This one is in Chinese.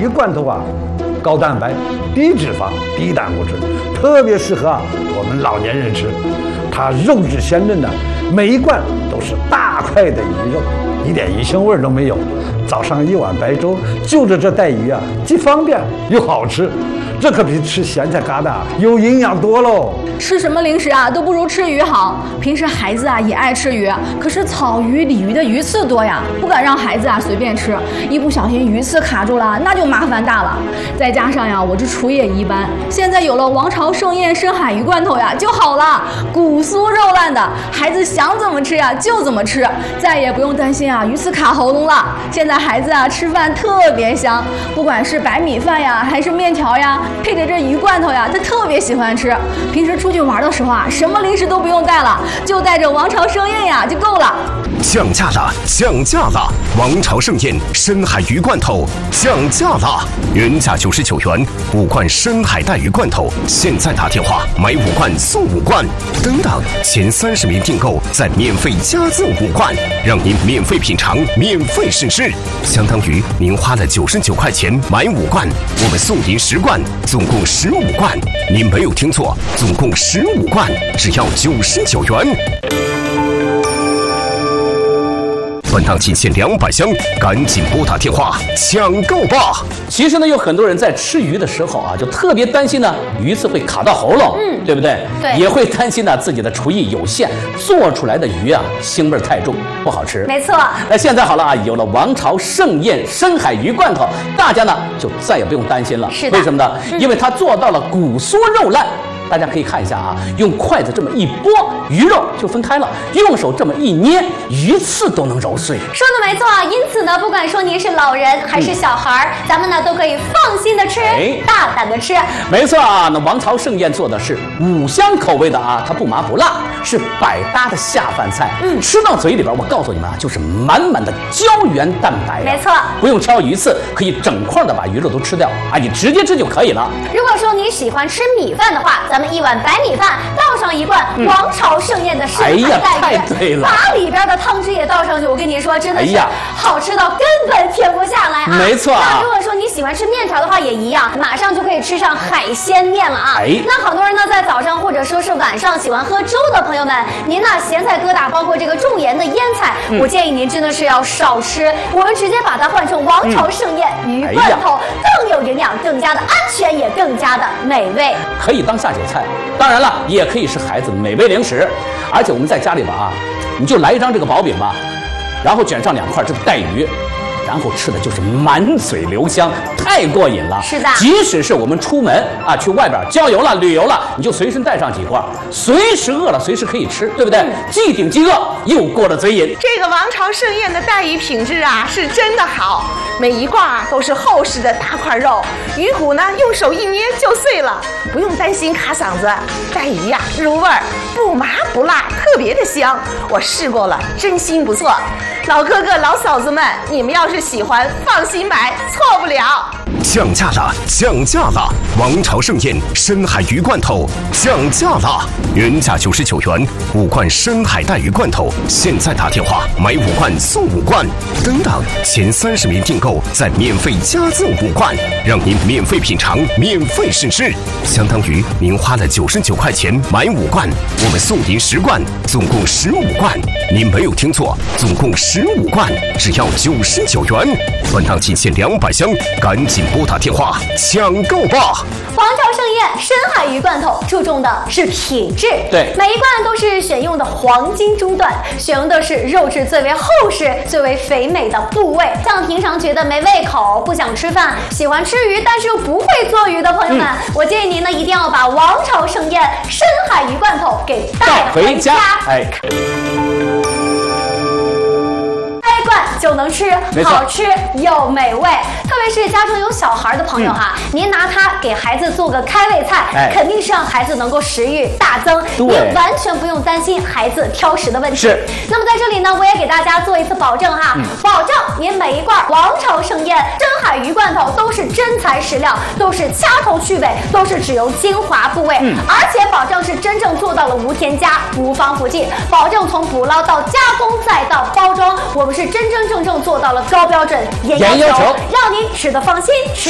鱼罐头啊，高蛋白、低脂肪、低胆固醇，特别适合我们老年人吃。它肉质鲜嫩的，每一罐都是大块的鱼肉，一点鱼腥味都没有。早上一碗白粥，就着这带鱼啊，既方便又好吃。这可比吃咸菜疙瘩有营养多喽！ 吃什么零食啊，都不如吃鱼好。平时孩子啊也爱吃鱼，可是草鱼、鲤鱼的鱼刺多呀，不敢让孩子啊随便吃，一不小心鱼刺卡住了，那就麻烦大了。再加上呀，我这厨艺也一般，现在有了王朝盛宴深海鱼罐头呀，就好了，骨酥肉烂的，孩子想怎么吃呀就怎么吃，再也不用担心啊鱼刺卡喉咙了。现在孩子啊吃饭特别香，不管是白米饭呀，还是面条呀，配着这鱼罐头呀，他特别喜欢吃。平时出去玩的时候啊，什么零食都不用带了，就带着王朝盛宴呀就够了。 降价了，降价了！王朝盛宴深海鱼罐头降价了，原价99元，5罐深海带鱼罐头，现在打电话买5罐送5罐，等等，前30名订购再免费加赠5罐，让您免费品尝，免费试吃，相当于您花了99块钱买5罐，我们送您10罐，总共15罐。您没有听错，总共15罐，只要99元。本档仅限200箱，赶紧拨打电话抢购吧！ 其实呢，有很多人在吃鱼的时候啊，就特别担心呢，鱼刺会卡到喉咙，对不对？ 对， 也会担心呢自己的厨艺有限，做出来的鱼啊腥味太重，不好吃。 没错。 那现在好了啊，有了王朝盛宴深海鱼罐头，大家呢就再也不用担心了。 是的。 为什么呢？因为它做到了骨酥肉烂。大家可以看一下啊，用筷子这么一拨，鱼肉就分开了；用手这么一捏，鱼刺都能揉碎。 说的没错啊，因此呢，不管说您是老人还是小孩，咱们呢都可以放心的吃，大胆的吃。 没错啊，那王朝盛宴做的是5香口味的啊，它不麻不辣，是百搭的下饭菜。吃到嘴里边，我告诉你们啊，就是满满的胶原蛋白。 没错， 不用挑鱼刺，可以整块的把鱼肉都吃掉啊，你直接吃就可以了。 如果说你喜欢吃米饭的话，咱们1碗白米饭倒上1罐王朝盛宴的深海带鱼， 太对了， 把里边的汤汁也倒上去，我跟你说，真的是好吃到根本停不下来啊！ 没错。 那如果说你喜欢吃面条的话，也一样，马上就可以吃上海鲜面了啊！那很多人呢，在早上或者说是晚上喜欢喝粥的朋友们，您呢咸菜疙瘩，包括这个重盐的腌菜，我建议您真的是要少吃。我们直接把它换成王朝盛宴鱼罐头，更有营养，更加的安全，也更加的美味， 可以当下酒菜。当然了，也可以是孩子美味零食，而且我们在家里边啊，你就来一张这个薄饼吧，然后卷上2块这个带鱼，然后吃的就是满嘴留香，太过瘾了。 是的， 即使是我们出门啊，去外边郊游了、旅游了，你就随身带上几块，随时饿了随时可以吃，对不对？既顶饥饿，又过了嘴瘾。 这个王朝盛宴的带鱼品质啊，是真的好，每一块都是厚实的大块肉，鱼骨呢用手一捏就碎了，不用担心卡嗓子。带鱼呀，入味儿，不麻不辣，特别的香。我试过了，真心不错。老哥哥、老嫂子们，你们要是喜欢，放心买，错不了。 降价了，降价了！王朝盛宴深海鱼罐头降价了，原价99元，5罐深海带鱼罐头，现在打电话买5罐送5罐，等等，前30名订购再免费加赠5罐，让您免费品尝，免费试吃，相当于您花了99块钱买5罐，我们送您10罐，总共15罐。您没有听错，总共15罐，只要99元。本档仅限200箱，赶紧拨打电话抢购吧！ 王朝盛宴深海鱼罐头注重的是品质， 对， 每一罐都是选用的黄金中段，选用的是肉质最为厚实、最为肥美的部位。像平常觉得没胃口、不想吃饭、喜欢吃鱼但是又不会做鱼的朋友们，我建议您呢一定要把王朝盛宴深海鱼罐头给带回家。就能吃，好吃又美味。特别是家中有小孩的朋友哈，您拿它给孩子做个开胃菜，肯定是让孩子能够食欲大增，您完全不用担心孩子挑食的问题。 是。 那么在这里呢，我也给大家做一次保证哈，保证您每一罐王朝盛宴深海鱼罐头都是真材实料，都是掐头去尾，都是只有精华部位，而且保证是真正做到了无添加、无防腐剂，保证从捕捞到加工再到包装，我们是真正做到了高标准严要求，让您吃得放心。